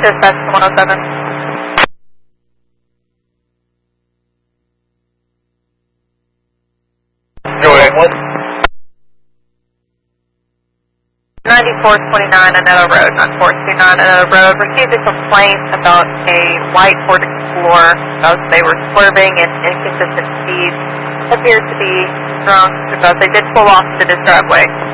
dispatch to 107. Go ahead. 9429 Anetta Road, not 429 Anetta Road, received a complaint about a white Ford Explorer because they were swerving at inconsistent speeds. Appeared to be drunk because they did pull off to this driveway.